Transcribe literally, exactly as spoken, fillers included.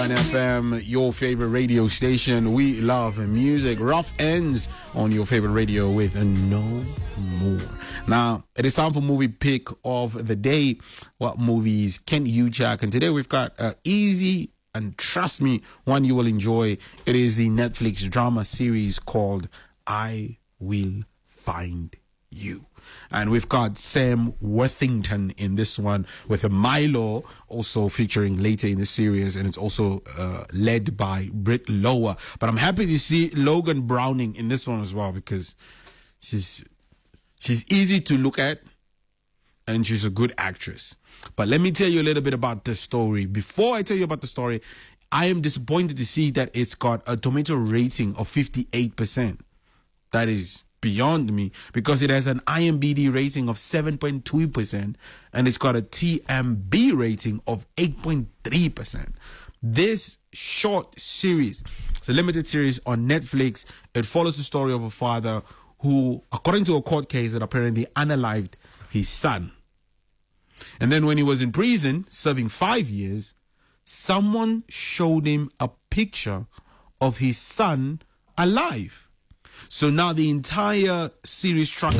F M, your favorite radio station. We love music. Rough ends on your favorite radio with No More. Now, it is time for movie pick of the day. What movies can you check? And today we've got uh, easy and trust me, one you will enjoy. It is the Netflix drama series called I Will Find You. And we've got Sam Worthington in this one with a Milo also featuring later in the series, and it's also uh, led by Britt Lower. But I'm happy to see Logan Browning in this one as well because she's she's easy to look at and she's a good actress. But let me tell you a little bit about the story. Before I tell you about the story, I am disappointed to see that it's got a tomato rating of fifty-eight percent. That is beyond me because it has an I M D B rating of seven point two percent and it's got a T M B rating of eight point three percent. This short series, it's a limited series on Netflix. It follows the story of a father who, according to a court case, that apparently unalived his son. And then when he was in prison, serving five years, someone showed him a picture of his son alive. So now the entire series track